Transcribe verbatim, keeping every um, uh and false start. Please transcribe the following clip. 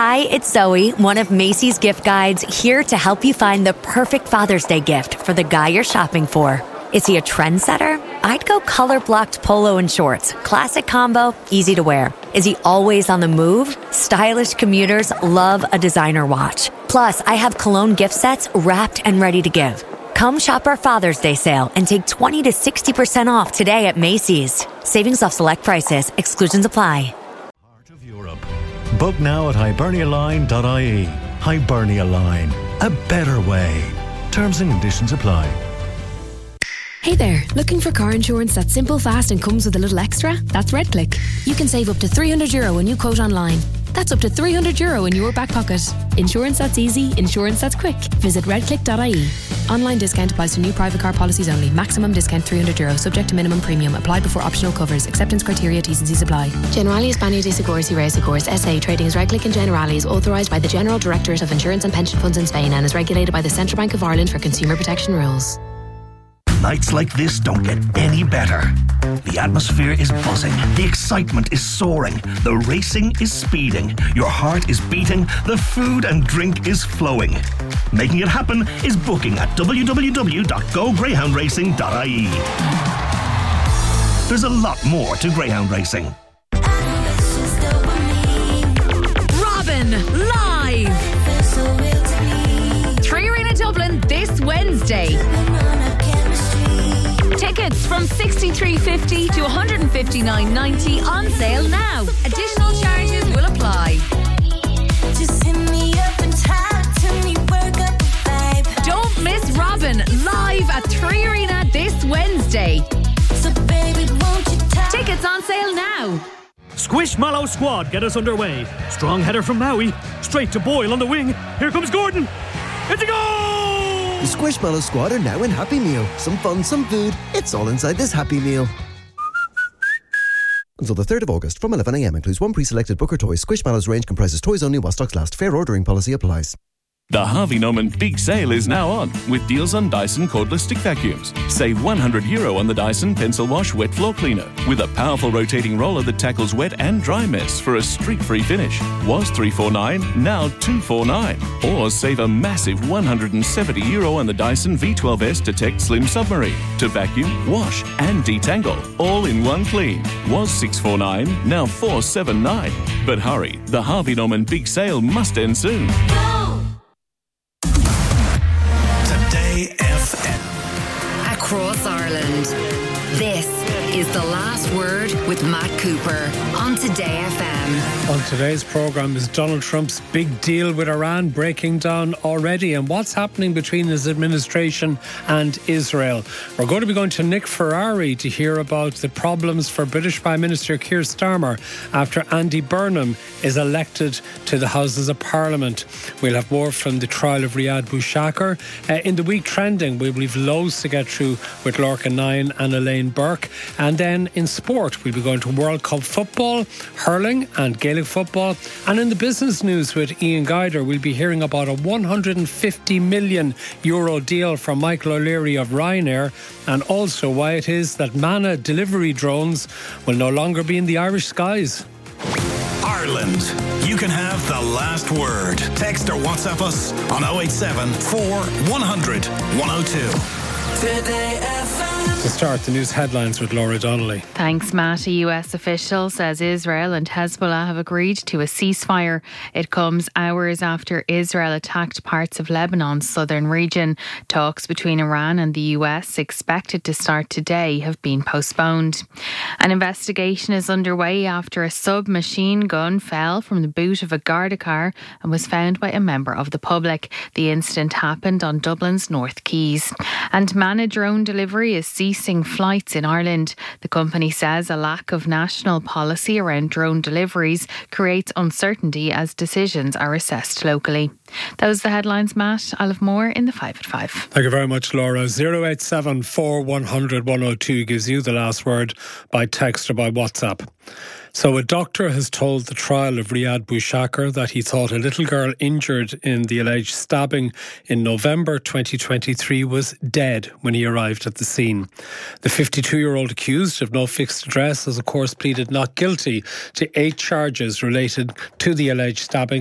Hi, it's Zoe, one of Macy's gift guides, here to help you find the perfect Father's Day gift for the guy you're shopping for. Is he a trendsetter? I'd go color-blocked polo and shorts. Classic combo, easy to wear. Is he always on the move? Stylish commuters love a designer watch. Plus, I have cologne gift sets wrapped and ready to give. Come shop our Father's Day sale and take twenty to sixty percent off today at Macy's. Savings off select prices. Exclusions apply. Heart of Europe. Book now at hibernia line dot I E. Hibernia Line. A better way. Terms and conditions apply. Hey there, looking for car insurance that's simple, fast and comes with a little extra? That's RedClick. You can save up to three hundred euro when you quote online. That's up to three hundred euro in your back pocket. Insurance that's easy, insurance that's quick. Visit red click dot I E. Online discount applies to new private car policies only. Maximum discount three hundred euro, subject to minimum premium. Apply before optional covers. Acceptance criteria, T's and C's apply. Generali España de Seguros y Reasegurs S A trading as RedClick and Generali is authorised by the General Directorate of Insurance and Pension Funds in Spain and is regulated by the Central Bank of Ireland for consumer protection rules. Nights like this don't get any better. The atmosphere is buzzing. The excitement is soaring. The racing is speeding. Your heart is beating. The food and drink is flowing. Making it happen is booking at w w w dot go greyhound racing dot I E. There's a lot more to greyhound racing. Robin, live! Three Arena Dublin this Wednesday. Tickets from sixty-three fifty to one fifty-nine ninety on sale now. Additional charges will apply. Just hit me up and talk to me, work up a vibe. Don't miss Robin live at Three Arena this Wednesday. So baby, won't you talk? Tickets on sale now. Squishmallow squad get us underway. Strong header from Maui. Straight to Boyle on the wing. Here comes Gordon. It's a goal! The Squishmallow squad are now in Happy Meal. Some fun, some food. It's all inside this Happy Meal. Until the third of August from eleven a m includes one pre-selected Booker toy. Squishmallow's range comprises toys only while stocks last. Fair ordering policy applies. The Harvey Norman Big Sale is now on, with deals on Dyson cordless stick vacuums. Save one hundred euro on the Dyson Pencil Wash Wet Floor Cleaner, with a powerful rotating roller that tackles wet and dry mess for a streak-free finish. Was three forty-nine, now two forty-nine. Or save a massive one hundred seventy euro on the Dyson V twelve S Detect Slim Submarine, to vacuum, wash and detangle, all in one clean. Was six forty-nine, now four seventy-nine. But hurry, the Harvey Norman Big Sale must end soon. F M. Across Ireland, this is The Last Word with Matt Cooper on Today F M. On today's programme is Donald Trump's big deal with Iran breaking down already, and what's happening between his administration and Israel. We're going to be going to Nick Ferrari to hear about the problems for British Prime Minister Keir Starmer after Andy Burnham is elected to the Houses of Parliament. We'll have more from the trial of Riyad Boushakar. Uh, in the week trending, we will have loads to get through with Lorca Nine and Elaine Burke. And then in sport, we'll be going to World Cup football, hurling and Gaelic football. And in the business news with Ian Guider, we'll be hearing about a one hundred fifty million euro deal from Michael O'Leary of Ryanair, and also why it is that Mana delivery drones will no longer be in the Irish skies. Ireland, you can have the last word. Text or WhatsApp us on oh eight seven, four, one hundred, one oh two. Today F M. To start, the news headlines with Laura Donnelly. Thanks, Matt. A U S official says Israel and Hezbollah have agreed to a ceasefire. It comes hours after Israel attacked parts of Lebanon's southern region. Talks between Iran and the U S, expected to start today, have been postponed. An investigation is underway after a submachine gun fell from the boot of a Garda car and was found by a member of the public. The incident happened on Dublin's North Quays. And Mana drone delivery is ceasing flights in Ireland. The company says a lack of national policy around drone deliveries creates uncertainty as decisions are assessed locally. Those are the headlines, Matt. I'll have more in the five at five. Thank you very much, Laura. oh eight seven, four, one hundred, one oh two gives you the last word by text or by WhatsApp. So a doctor has told the trial of Riyad Boushakar that he thought a little girl injured in the alleged stabbing in November twenty twenty-three was dead when he arrived at the scene. The fifty-two-year-old accused of no fixed address has of course pleaded not guilty to eight charges related to the alleged stabbing